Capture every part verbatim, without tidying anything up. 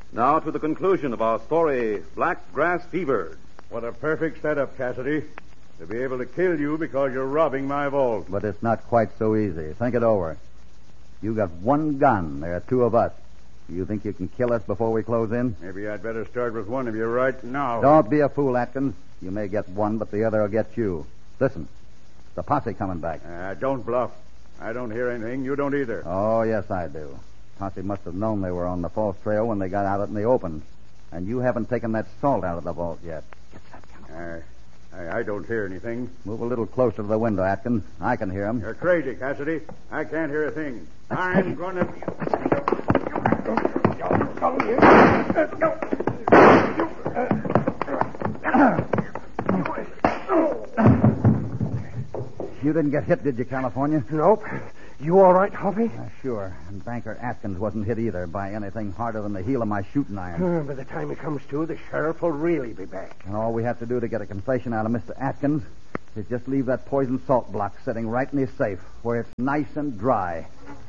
Now to the conclusion of our story, Black Grass Fever. What a perfect setup, Cassidy. To be able to kill you because you're robbing my vault. But it's not quite so easy. Think it over. You got one gun. There are two of us. You think you can kill us before we close in? Maybe I'd better start with one of you right now. Don't be a fool, Atkins. You may get one, but the other will get you. Listen, the posse coming back. Uh, don't bluff. I don't hear anything. You don't either. Oh, yes, I do. Posse must have known they were on the false trail when they got out in the open. And you haven't taken that salt out of the vault yet. Get that Uh, I, I don't hear anything. Move a little closer to the window, Atkins. I can hear him. You're crazy, Cassidy. I can't hear a thing. I'm going to... You didn't get hit, did you, California? Nope. You all right, Hoppy? Uh, sure. And Banker Atkins wasn't hit either by anything harder than the heel of my shooting iron. Uh, by the time he comes to, the sheriff will really be back. And all we have to do to get a confession out of Mister Atkins is just leave that poison salt block sitting right in his safe, where it's nice and dry.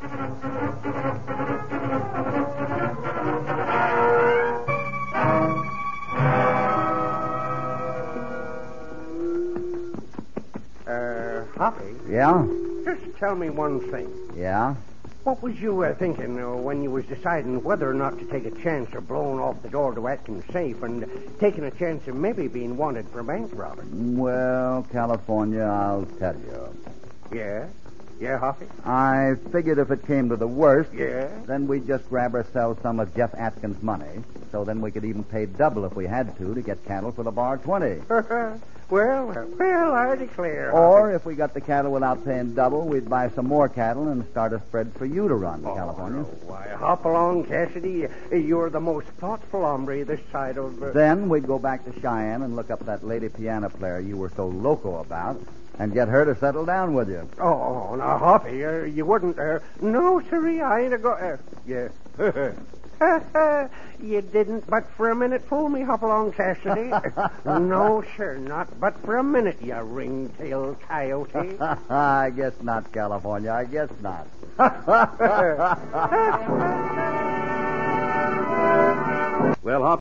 Uh, Hoppy? Yeah? Just tell me one thing. Yeah? What was you uh, thinking uh, when you was deciding whether or not to take a chance of blowing off the door to Atkins' safe and taking a chance of maybe being wanted for bank robbing? Well, California, I'll tell you. Yeah? Yeah, Hoppy? I figured if it came to the worst, Yeah? then we'd just grab ourselves some of Jeff Atkins' money, so then we could even pay double if we had to to get cattle for the bar twenty. Well, uh, well, I declare. Or if we got the cattle without paying double, we'd buy some more cattle and start a spread for you to run, Oh, California. no. Why, hop along, Cassidy. You're the most thoughtful hombre this side of... Uh... Then we'd go back to Cheyenne and look up that lady piano player you were so loco about and get her to settle down with you. Oh, now, Hoppy, uh, you wouldn't... Uh... No, sirree, I ain't a go... Uh... Yeah. You didn't but for a minute fool me, Hopalong Cassidy. No, sir, not but for a minute, you ring-tailed coyote. I guess not, California. I guess not. Well, Hoppy